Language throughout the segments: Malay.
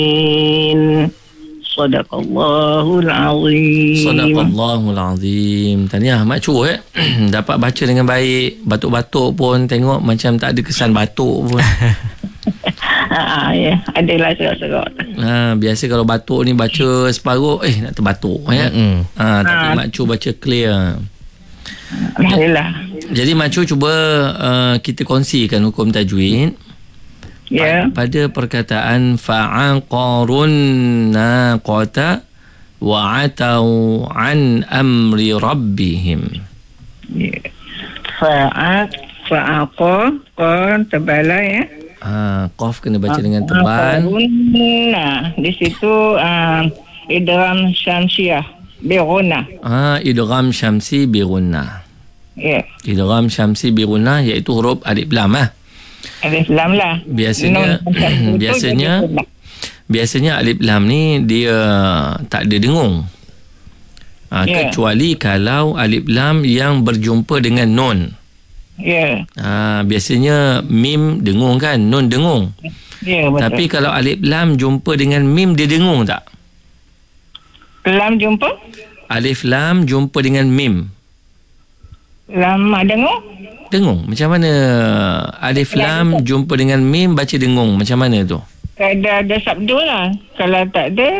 Sadaqallahul azim. Sadaqallahul azim. Tahniah Mak Cu dapat baca dengan baik. Batuk-batuk pun tengok macam tak ada kesan batuk pun. Ya, adalah serak-serak. Biasa kalau batuk ni baca separuh nak terbatuk ya. Tapi Mak Cu baca clear. Alhamdulillah. Jadi Mak Cu cuba kita kongsikan hukum tajwid. Ya. Pada perkataan fa'aqarun naqata wa'atau an amri rabbihim. Ya. Fa'aqa kon tebal ya. Qaf kena baca dengan tebal. Nah, di situ idgham syamsiah biruna. Idgham syamsi biruna. Ya. Idgham syamsi biruna iaitu huruf alif lam Alif lam lah. Biasanya alif lam ni dia tak ada dengung. Kecuali kalau alif lam yang berjumpa dengan nun. Biasanya mim dengung kan, nun dengung. Betul. Tapi kalau alif lam jumpa dengan mim, dia dengung tak? Lam jumpa? Alif lam jumpa dengan mim. Lam dengung? Dengung. Macam mana alif lam jumpa dengan mim baca dengung? Macam mana tu? Ada sabdu lah. Kalau tak ada,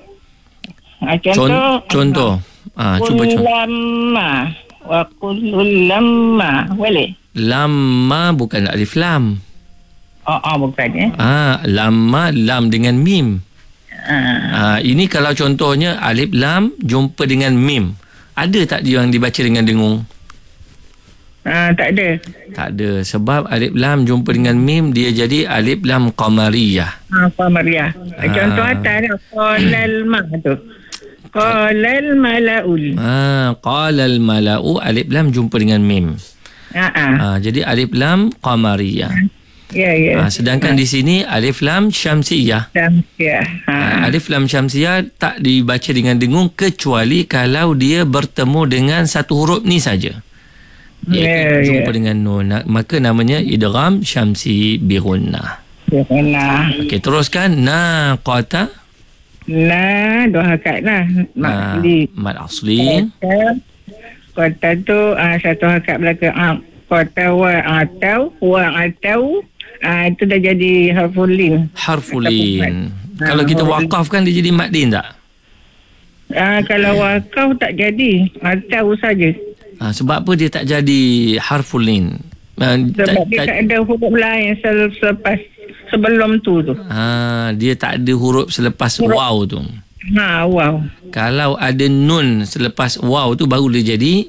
contoh. Cuba contoh. Lamma wa kullul lamma. Boleh? Lamma bukan alif lam. Bukan Lamma lam dengan mim. Ini kalau contohnya alif lam jumpa dengan mim. Ada tak dia yang dibaca dengan dengung? Tak ada. Tak ada. Sebab alif lam jumpa dengan mim, dia jadi alif lam qamariyah. Qamariyah. Contoh atas qalal ma tu. Qalal mala'ul. Qalal mala'u alif lam jumpa dengan mim. Jadi alif lam qamariyah. Ya. Sedangkan di sini alif lam syamsiyah. Alif lam syamsiyah tak dibaca dengan dengung kecuali kalau dia bertemu dengan satu huruf ni saja. Jumpa dengan nun, maka namanya idgham syamsi bi gunnah. Okey, teruskan naqata. Dua harakat lah. Mad asli. Qata tu satu harakat belakang. Qata wa atau itu dah jadi harful lin. Kalau kita wakafkan dia jadi maddin tak? Kalau wakaf tak jadi, atau saja. Sebab apa dia tak jadi harful lin? Sebab dia tak ada huruf lain selepas sebelum tu. Dia tak ada huruf selepas waw tu. Waw. Kalau ada nun selepas waw tu baru dia jadi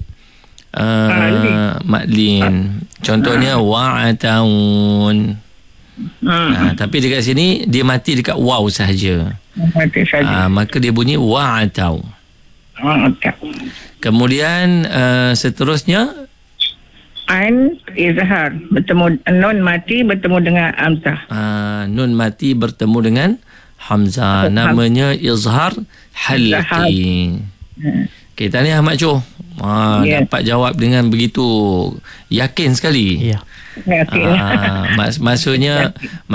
madlin. Contohnya wa'ataun. Tapi dekat sini dia mati dekat waw sahaja. Maka dia bunyi wa'atau. Kemudian seterusnya Ain izhar, bertemu nun mati bertemu dengan hamzah. Nun mati bertemu dengan hamzah, namanya izhar halqi. Okey, tahniah Mak Cu. Dapat jawab dengan begitu yakin sekali. Maksudnya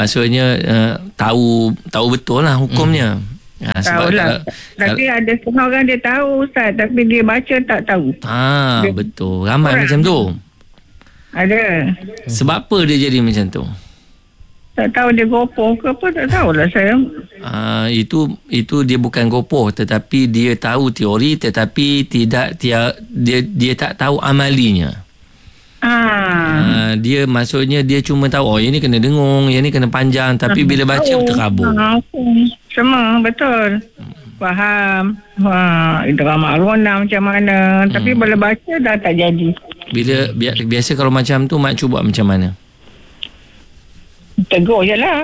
tahu betul lah hukumnya. Tahulah. Tapi ada setengah orang dia tahu Ustaz, tapi dia baca tak tahu. Betul. Ramai macam tu. Ada. Sebab apa dia jadi macam tu? Tak tahu dia gopoh ke apa, tak tahulah saya. Itu dia bukan gopoh, tetapi dia tahu teori, tetapi dia tak tahu amalinya. Dia maksudnya dia cuma tahu yang ni kena dengung, yang ni kena panjang, tapi bila baca terkabur. Semua betul. Faham. Idgham ma'runa macam mana, tapi bila baca dah tak jadi. Biasa kalau macam tu Mak Cu buat macam mana? Tegur je lah.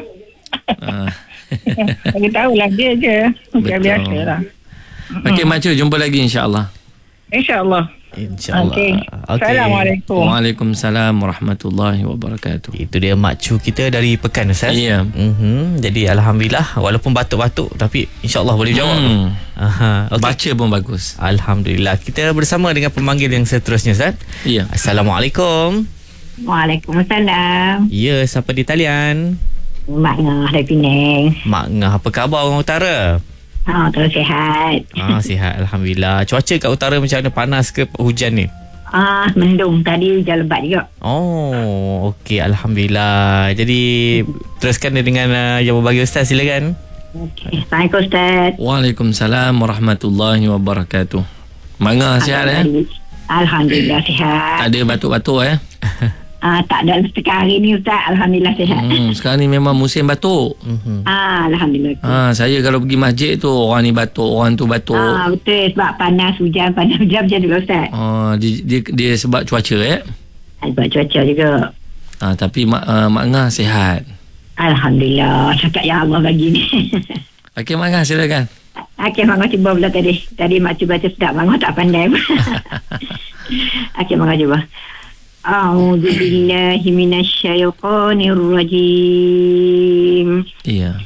Bagi tahulah dia je. Macam biasa lah. Okey Mak Cu, jumpa lagi insya-Allah. InsyaAllah. Okay. Assalamualaikum. Waalaikumsalam warahmatullahi wabarakatuh. Itu dia Mak Cu kita dari Pekan, Ustaz. Ya. Jadi alhamdulillah, walaupun batuk-batuk tapi insya-Allah boleh jawab. Okay. Baca pun bagus. Alhamdulillah. Kita bersama dengan pemanggil yang seterusnya, Ustaz. Ya. Assalamualaikum. Waalaikumsalam. Ya, siapa di talian? Mak Ngah dari Penang. Mak Ngah, apa khabar orang utara? Terus sihat. Sihat, Alhamdulillah. Cuaca kat utara macam mana? Panas ke hujan ni? Mendung. Tadi hujan lebat juga. Oh, okey, Alhamdulillah. Jadi teruskan dengan jawapan bagi Ustaz, silakan. Okey. Assalamualaikum Ustaz. Waalaikumsalam warahmatullahi wabarakatuh. Mak Ngah sihat Alhamdulillah sihat. Tak ada batuk-batuk Tak ada setakat hari ni Ustaz. Alhamdulillah sihat. Sekarang ni memang musim batuk. Alhamdulillah. Saya kalau pergi masjid tu, orang ni batuk, orang tu batuk. Betul, sebab panas hujan macam tu Ustaz. Dia sebab cuaca Sebab cuaca juga. Tapi Mak Ngah sihat. Alhamdulillah. Cakap yang Allah bagi ni. Okey, Mak Ngah silakan. Okey, Mak Ngah cuba pula tadi. Tadi Mak cuba sedap. Mak Ngah tak pandai. Okey, Mak Ngah cuba. A'udzu billahi minasyaitonir rajim. Iya.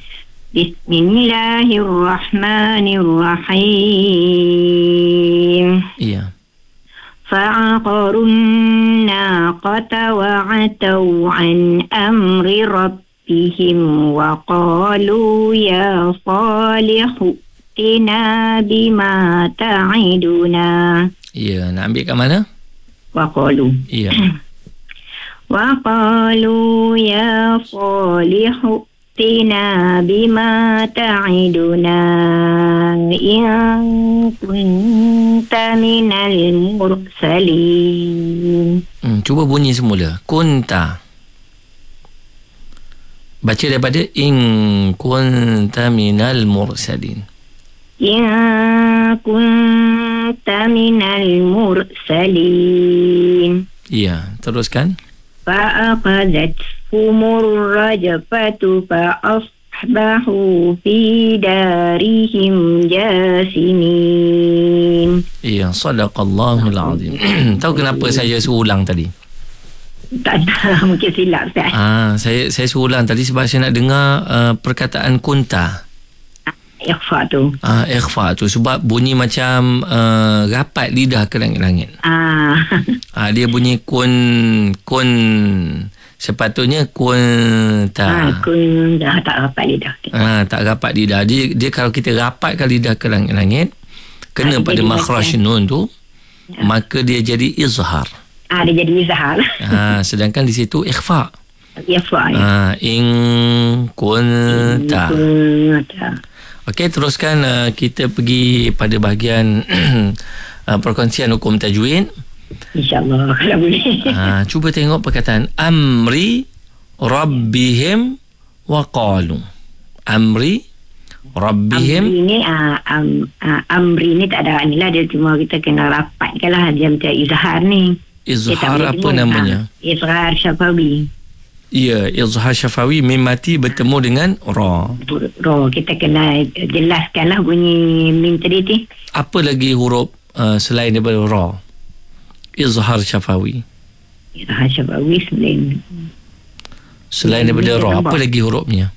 Bismillahirrahmanirrahim. Iya. Fa'aqarun naqata wa'atau an amri rabbihim wa qalu ya Salihu tina bima ta'iduna. Iya, nak ambil kat mana? Waqalu. Iya. Waqalu ya Salihu tina bima ta'iduna in kunta minal mursalin. Cuba bunyi semula. Kunta. Baca daripada in kunta minal mursalin. In kunta minal mursalin. Iya, teruskan. Fa'aqadathumur rajfatu fa'asbahu fi darihim jasimin. Iya, sadaqallahul azim. Tahu kenapa saya suruh ulang tadi? Tak tahu, mungkin silap Ustaz. Saya suruh ulang tadi sebab saya nak dengar perkataan kunta. Ikhfa tu. Ikhfa tu sebab bunyi macam rapat lidah ke langit-langit. Dia bunyi kun sepatutnya kunta. Kunta tak rapat lidah. Tak rapat lidah. Dia kalau kita rapatkan lidah ke langit-langit kena pada makhraj nun tu, maka dia jadi izhar. Dia jadi izhar. Sedangkan di situ ikhfa. Ikhfa. In kunta. Okey, teruskan kita pergi pada bahagian perkongsian hukum tajwid. InsyaAllah kalau boleh. Cuba tengok perkataan amri rabbihim wa qalu. Amri rabbihim. Amri ni tak ada inilah, dia cuma kita kena rapatkan lah dia macam izhar ni. Izhar apa namanya? Izhar syafawi. Ya, izhar syafawi mim mati bertemu dengan ra. Kita kena jelaskanlah bunyi mim tadi tu. Apa lagi huruf selain daripada ra? Izhar syafawi. Izhar syafawi selain daripada ra, apa lagi hurufnya?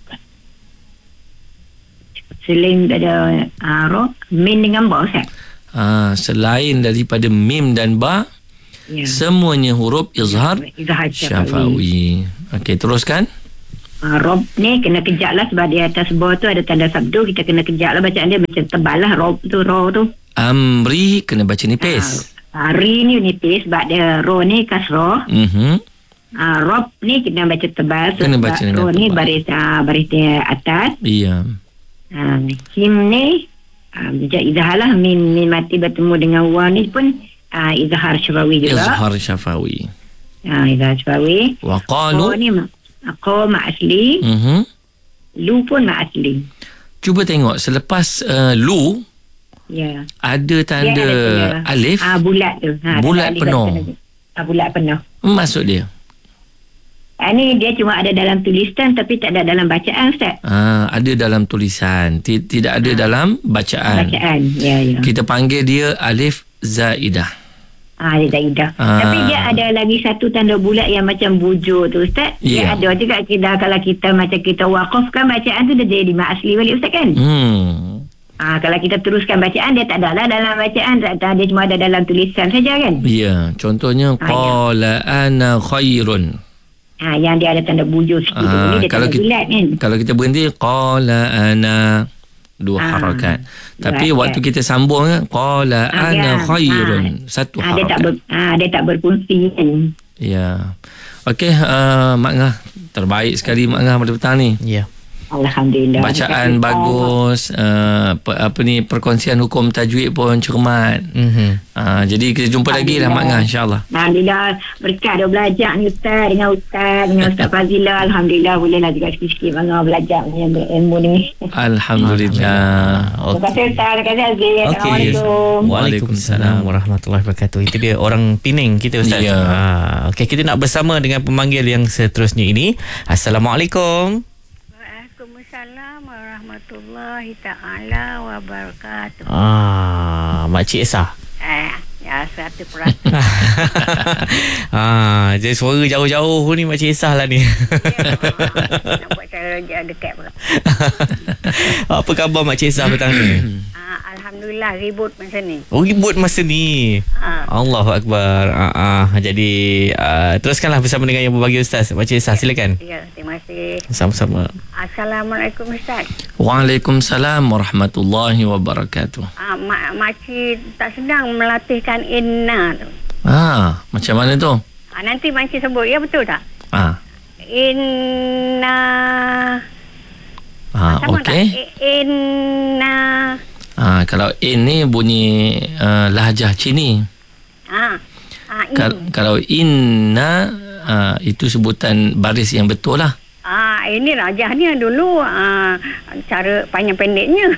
Selain daripada ra, mim dengan ba Ustaz. Selain daripada mim dan ba, semuanya huruf izhar syafawi. Okey, teruskan. Rob ni kena kejap lah sebab di atas bawah tu ada tanda sabdu. Kita kena kejap lah bacaan dia macam tebal lah rob tu, ro tu. Amri kena baca nipis. Ri ni nipis sebab dia ro ni kasroh. Rob ni kena baca tebal kena baca sebab ro ni baris dia atas. Iya. Him ni macam izhar lah, mim mati bertemu dengan wa ni pun izhar syafawi juga. Izhar syafawi. Izhar syafawi. Wa qalu ni qa ma asli. Lu pun ma asli. Cuba tengok selepas lu ada tanda alif. Bulat tu. Bulat penuh. Bulat penuh. Maksud dia? Ini dia cuma ada dalam tulisan tapi tak ada dalam bacaan Ustaz. Ada dalam tulisan, tidak ada dalam bacaan. Ya. Kita panggil dia alif zaidah. Alif zaidah. Tapi dia ada lagi satu tanda bulat yang macam bujur tu Ustaz. Dia ada juga kalau kita macam kita waqafkan bacaan tu dia jadi mak asli balik Ustaz kan? Kalau kita teruskan bacaan dia tak ada lah dalam bacaan, dia cuma ada dalam tulisan saja kan? Ya, contohnya qala ana khairun. Yang dia ada tanda bujur sikit ni dia kalau tanda bulat kan. Kalau kita berhenti qala ana, 2 harakat. Tapi waktu kita sambung qala ana khairun, 1 harakat. Dia tak berfungsi kan. Ya. Okey, Mak Ngah, terbaik sekali Mak Ngah pada petang ni. Ya. Alhamdulillah. Bacaan bagus, perkongsian hukum tajwid pun cermat. Jadi kita jumpa lagi lah Mak Ngah, insya-Allah. Alhamdulillah, berkat dia belajar ni Ustaz dengan Ustaz Fazila. Alhamdulillah bolehlah juga sikit-sikit Mak Ngah belajar ilmu ni. Alhamdulillah. Terima kasih Ustaz. Terima kasih Aziz. Assalamualaikum. Waalaikumsalam warahmatullahi wabarakatuh. Itu dia orang Penang kita Ustaz. Ya. Okey, kita nak bersama dengan pemanggil yang seterusnya ini. Assalamualaikum. Waalaikumsalam warahmatullahi ta'ala wabarakatuh. Makcik Esa. Ya, 100%. Jadi suara jauh-jauh ni Makcik Esa lah ni. Nampak cara dia dekat pula. Apa khabar Makcik Esa petang ni? Alhamdulillah ribut masa ni. Oh, ribut masa ni. Allahu Akbar. Jadi teruskanlah bersama dengan yang berbagi Ustaz. Makcik Esa, silakan. Ya, terima kasih. Sama-sama. Assalamualaikum Ustaz. Waalaikumsalam warahmatullahi wabarakatuh. Makcik tak sedang melatihkan inna tu. Macam mana tu? Nanti makcik sebut, ya betul tak? Inna. Okey. Inna. Kalau in ni bunyi lahjah Cini. Kalau inna itu sebutan baris yang betul lah. Ini rajahnya dulu cara panjang pendeknya.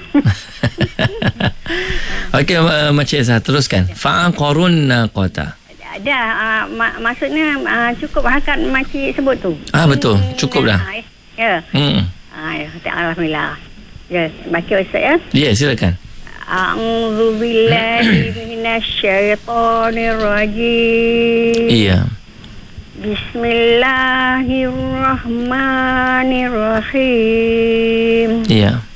Okey, Makcik Esa, teruskan. Fa'aqarun naqata. Dah, maksudnya cukup harakat makcik sebut tu. Betul, cukup dah. Ya. Alhamdulillah. Ya, baca Ustaz ya. Ya, silakan. A'udzubillahi minasyaitonirrajim. Iya. Bismillahirrahmanirrahim. Iya.